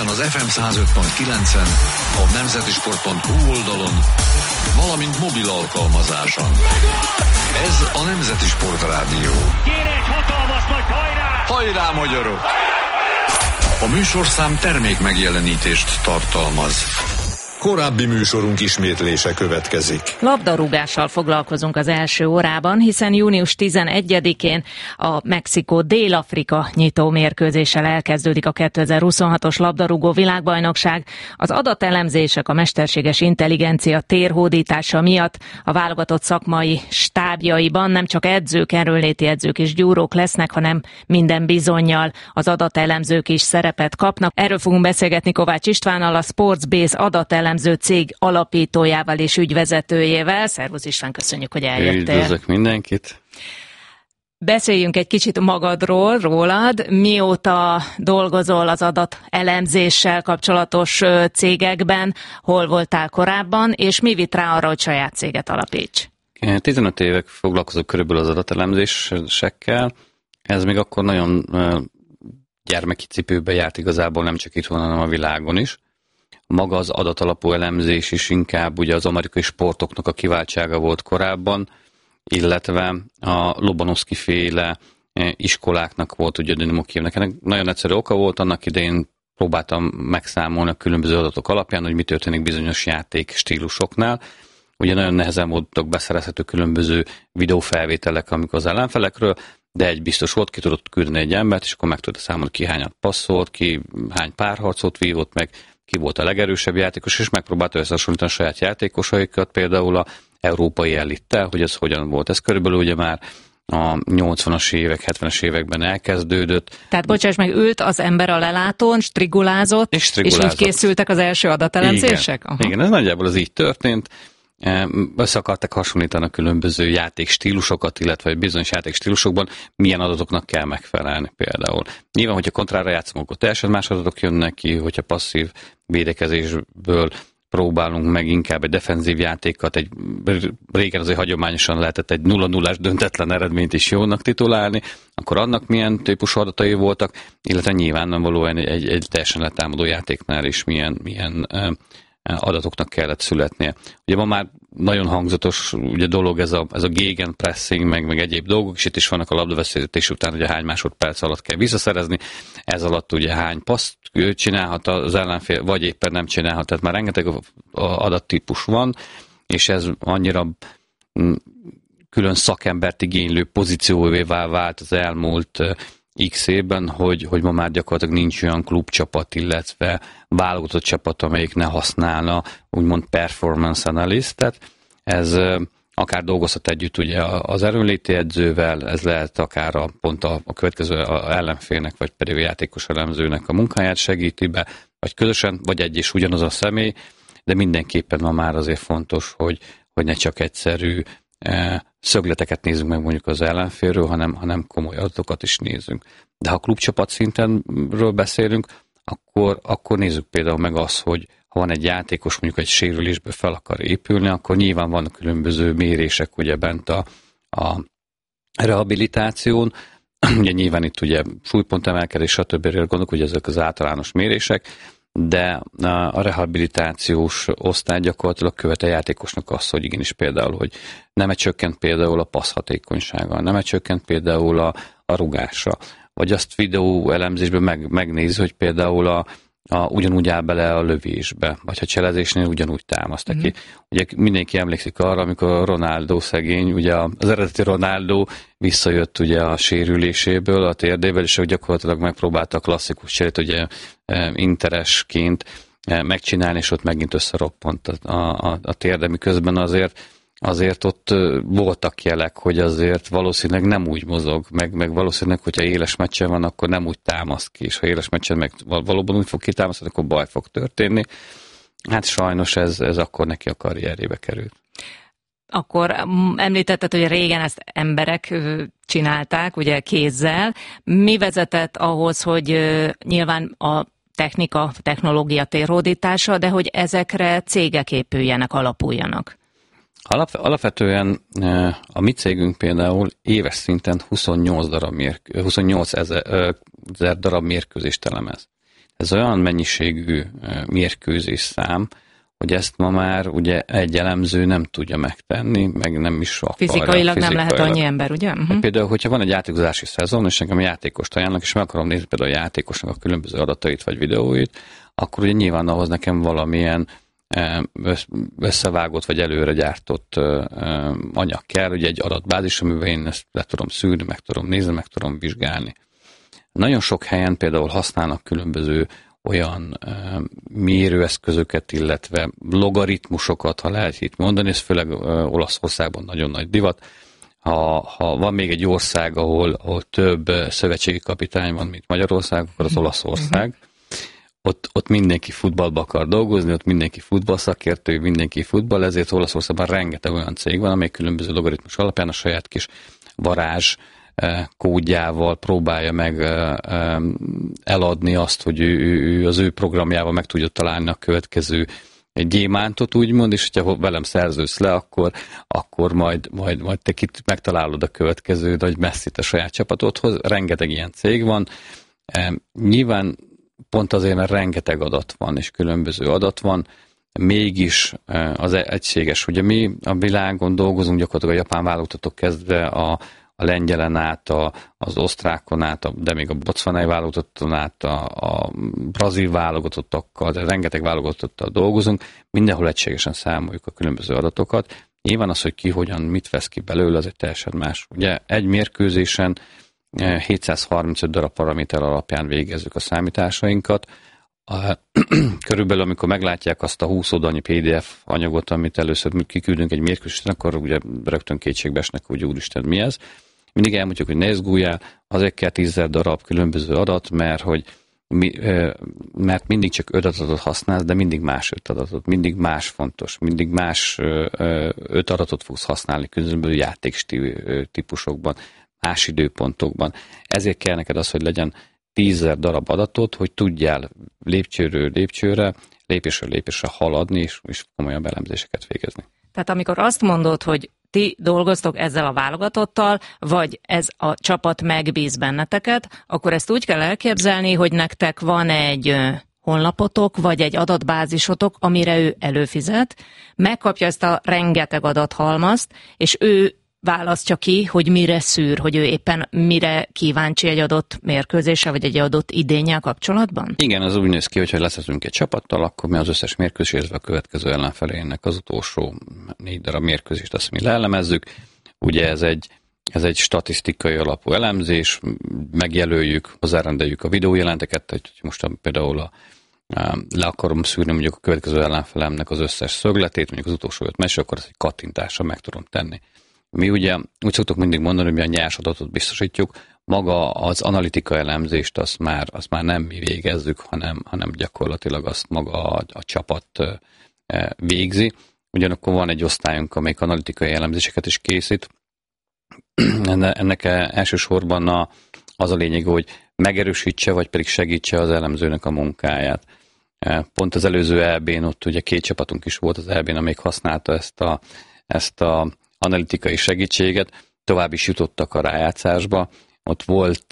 az FM 105.9-en, a nemzetisport.hu oldalon, valamint mobil alkalmazáson. Ez a Nemzeti Sport Rádió. Kérek, hatalmas nagy hajrá! Hajrá, magyarok! A műsorszám termék megjelenítést tartalmaz. Korábbi műsorunk ismétlése következik. Labdarúgással foglalkozunk az első órában, hiszen június 11-én a Mexikó Dél-Afrika nyitó mérkőzéssel elkezdődik a 2026-os labdarúgó világbajnokság. Az adatelemzések, a mesterséges intelligencia térhódítása miatt a válogatott szakmai stábjaiban nem csak edzők, erőnléti edzők és gyúrók lesznek, hanem minden bizonnyal az adatelemzők is szerepet kapnak. Erről fogunk beszélgetni Kovács Istvánnal, a Sportsbase adatelemző cég alapítójával és ügyvezetőjével. Szervusz István, köszönjük, hogy eljöttél. Üdvözlök mindenkit. Beszéljünk egy kicsit magadról, rólad. Mióta dolgozol az adatelemzéssel kapcsolatos cégekben, hol voltál korábban, és mi vitt rá arra, hogy saját céget alapíts? 15 évek foglalkozok körülbelül az adatelemzésekkel. Ez még akkor nagyon gyermeki cipőbe járt igazából, nem csak itthon, hanem a világon is. Maga az adatalapú elemzés is inkább ugye az amerikai sportoknak a kiváltsága volt korábban, illetve a Lobanovszky féle iskoláknak volt ugye Dynamo Kijevnek. Ennek nagyon egyszerű oka volt, annak idején próbáltam megszámolni a különböző adatok alapján, hogy mi történik bizonyos játék stílusoknál. Ugye nagyon nehezen voltak beszerezhető különböző videófelvételek, amikor az ellenfelekről, de egy biztos volt, ki tudott küldeni egy embert, és akkor meg tudta számolni, ki hányat passzolt, ki hány párharcot vívott meg, ki volt a legerősebb játékos, és megpróbálta összehasonlítani a saját játékosaikat, például a európai elittel, hogy ez hogyan volt. Ez körülbelül ugye már a 80-as évek, 70-es években elkezdődött. Tehát bocsáss meg, ült az ember a lelátón, strigulázott, és így készültek az első adatelemzések? Igen, ez nagyjából az így történt. Össze akartak hasonlítani a különböző játékstílusokat, illetve bizonyos játékstílusokban milyen adatoknak kell megfelelni például. Nyilván, hogyha kontrára játszunk, akkor teljesen más adatok jönnek ki, hogyha passzív védekezésből próbálunk meg inkább egy defenzív játékat, régen azért hagyományosan lehetett egy 0-0-ás döntetlen eredményt is jónak titulálni, akkor annak milyen típusú adatai voltak, illetve nyilvánvalóan egy teljesen letámadó játéknál is milyen adatoknak kellett születnie. Ugye ma már nagyon hangzatos ugye dolog ez a gegenpressing, meg egyéb dolgok, és itt is vannak a labdaveszítés után, ugye hány másodperc alatt kell visszaszerezni, ez alatt ugye hány paszt csinálhat az ellenfél, vagy éppen nem csinálhat, tehát már rengeteg adattípus van, és ez annyira külön szakembert igénylő pozícióvá vált az elmúlt X évben, hogy ma már gyakorlatilag nincs olyan klubcsapat, illetve válogatott csapat, amelyik ne használna úgymond performance analyst-et. Ez akár dolgozhat együtt ugye az erőnléti edzővel, ez lehet akár pont a következő ellenfélnek, vagy pedig a játékos elemzőnek a munkáját segíti be, vagy közösen, vagy egy és ugyanaz a személy, de mindenképpen ma már azért fontos, hogy ne csak egyszerű szögleteket nézzünk meg mondjuk az ellenfélről, hanem komoly adatokat is nézzünk. De ha klubcsapat szintenről beszélünk, akkor nézzük például meg azt, hogy ha van egy játékos, mondjuk egy sérülésből fel akar épülni, akkor nyilván vannak különböző mérések ugye bent a rehabilitáción. Ugye nyilván itt ugye súlypontemelkedés, stb. Gondolok, hogy ezek az általános mérések, de a rehabilitációs osztály gyakorlatilag követ a játékosnak azt, hogy igenis például, hogy nem csökkent például a passzhatékonysága, nem csökkent például a rugása, vagy azt videó elemzésben megnézi, hogy például ugyanúgy áll bele a lövésbe, vagy ha cselezésnél ugyanúgy támaszt ki. Ugye mindenki emlékszik arra, amikor Ronaldo szegény, ugye az eredeti Ronaldo visszajött ugye a sérüléséből, a térdéből, és gyakorlatilag megpróbálta a klasszikus cserét ugye interesként megcsinálni, és ott megint összeroppant a térde, miközben azért ott voltak jelek, hogy azért valószínűleg nem úgy mozog, meg valószínűleg, hogyha éles meccsen van, akkor nem úgy támaszt ki, és ha éles meccsen meg valóban úgy fog kitámasztani, akkor baj fog történni. Hát sajnos ez akkor neki a karrierjébe került. Akkor említetted, hogy régen ezt emberek csinálták, ugye kézzel. Mi vezetett ahhoz, hogy nyilván a technológia térhódítása, de hogy ezekre cégek épüljenek, alapuljanak? Alapvetően a mi cégünk például éves szinten 28 ezer darab mérkőzést elemez. ez olyan mennyiségű mérkőzés szám, hogy ezt ma már ugye egy elemző nem tudja megtenni, meg nem is akarja. Fizikailag nem lehet annyi ember, ugye? Például, hogyha van egy játékozási szezon, és nekem játékost ajánlnak, és meg akarom nézni például a játékosnak a különböző adatait vagy videóit, akkor ugye nyilván ahhoz nekem valamilyen összevágott vagy előre gyártott anyag kell, ugye egy adatbázis, amivel én ezt le tudom szűrni, meg tudom nézni, meg tudom vizsgálni. Nagyon sok helyen például használnak különböző olyan mérőeszközöket, illetve logaritmusokat, ha lehet itt mondani, ez főleg Olaszországban nagyon nagy divat. Ha van még egy ország, ahol több szövetségi kapitány van, mint Magyarország, akkor az Olaszország. Ott mindenki futballba akar dolgozni, ott mindenki futballszakértő, mindenki futball, ezért Olaszországban rengeteg olyan cég van, amely különböző logaritmus alapján a saját kis varázs kódjával próbálja meg eladni azt, hogy ő az ő programjával meg tudja találni a következő gyémántot, úgymond, és hogyha velem szerződsz le, akkor majd te megtalálod a következő nagy messzit a saját csapatodhoz. Rengeteg ilyen cég van. Nyilván pont azért, mert rengeteg adat van, és különböző adat van, mégis az egységes. Ugye mi a világon dolgozunk, gyakorlatilag a japán válogatatok kezdve a lengyelen át, az osztrákon át, de még a botswanai válogatotton át, a brazil válogatottakkal, de rengeteg válogatottal dolgozunk, mindenhol egységesen számoljuk a különböző adatokat. Nyilván az, hogy ki hogyan mit vesz ki belőle, az egy teljesen más. Ugye egy mérkőzésen 735 darab paraméter alapján végezzük a számításainkat. Körülbelül, amikor meglátják azt a 20 oldalnyi PDF anyagot, amit először kiküldünk egy mérkőzésen, akkor ugye rögtön kétségbe esnek, hogy úristen, mi ez. Mindig elmondjuk, hogy ne izguljál, azért kell 10 darab különböző adat, mert mindig csak 5 adatot használsz, de mindig más 5 adatot, mindig más fontos, mindig más 5 adatot fogsz használni különböző játéktípusokban, más időpontokban. Ezért kell neked az, hogy legyen 10 darab adatot, hogy tudjál lépcsőről lépcsőre, lépésről lépésre haladni, és komolyabb elemzéseket végezni. Tehát amikor azt mondod, hogy ti dolgoztok ezzel a válogatottal, vagy ez a csapat megbíz benneteket, akkor ezt úgy kell elképzelni, hogy nektek van egy honlapotok, vagy egy adatbázisotok, amire ő előfizet, megkapja ezt a rengeteg adathalmazt, és ő választja ki, hogy mire szűr, hogy ő éppen mire kíváncsi egy adott mérkőzéssel, vagy egy adott idénnyel kapcsolatban? Igen, az úgy néz ki, hogy leszezünk egy csapattal, akkor mi az összes mérkőzés, illetve a következő ellenfelének az utolsó 4 darab mérkőzést, azt mi leelemezzük. Ugye ez egy statisztikai alapú elemzés, megjelöljük, hozzárendeljük a videójelenteket, hogy most például le akarom szűrni mondjuk a következő ellenfelemnek az összes szögletét, mondjuk az utolsó 5 meccs, akkor ezt egy kattintásra meg tudom tenni. Mi ugye úgy szoktuk mindig mondani, hogy mi a nyers adatot biztosítjuk, maga az analitika elemzést azt már nem mi végezzük, hanem gyakorlatilag azt maga a csapat végzi. Ugyanakkor van egy osztályunk, amelyik analitikai elemzéseket is készít. Ennek elsősorban az a lényeg, hogy megerősítse, vagy pedig segítse az elemzőnek a munkáját. Pont az előző EB-n ott ugye 2 csapatunk is volt az EB-n, amelyik használta ezt a analitikai segítséget, tovább is jutottak a rájátszásba. Ott volt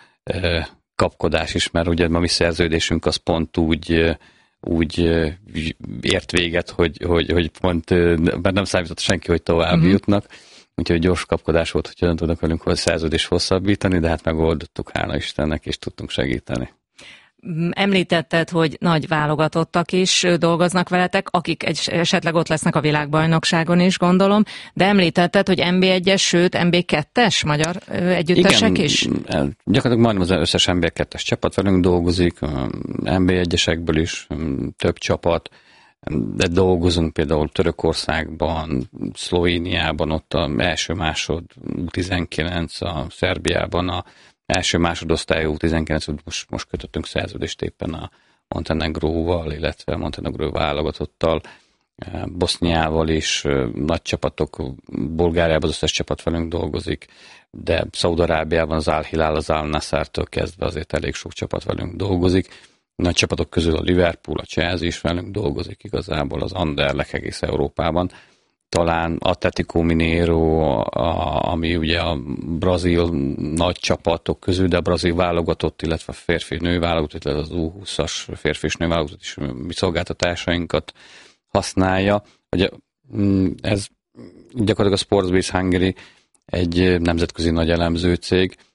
kapkodás is, mert ugye a mi szerződésünk az pont úgy ért véget, hogy pont mert nem számított senki, hogy tovább jutnak. Úgyhogy gyors kapkodás volt, hogy hogyan tudnak velünk a szerződést hosszabbítani, de hát megoldottuk, hála Istennek, és tudtunk segíteni. Említetted, hogy nagy válogatottak is dolgoznak veletek, akik esetleg ott lesznek a világbajnokságon is, gondolom, de említetted, hogy NB1-es, sőt NB2-es magyar együttesek is? Igen, gyakorlatilag majdnem az összes NB2-es csapat velünk dolgozik, NB1-esekből is több csapat, de dolgozunk például Törökországban, Szlovéniában, ott a első-másod U19, a Szerbiában a első-másodosztályú U19, most kötöttünk szerződést éppen a Montenegróval, illetve Montenegró válogatottal, Boszniával is nagy csapatok, Bulgáriában az összes csapat velünk dolgozik, de Szaúd-Arábiában az Al-Hilal, az Al-Nassr-től kezdve azért elég sok csapat velünk dolgozik. Nagy csapatok közül a Liverpool, a Chelsea is velünk dolgozik igazából, az Anderlecht egész Európában. talán Atlético Mineiro, ami ugye a brazil nagy csapatok közül, de a brazil válogatott, illetve a férfi-nő válogatott, illetve az U20-as férfi és nő válogatott is mi szolgáltatásainkat használja. Ugye, ez gyakorlatilag a Sportsbase Hungary egy nemzetközi nagy elemző cég,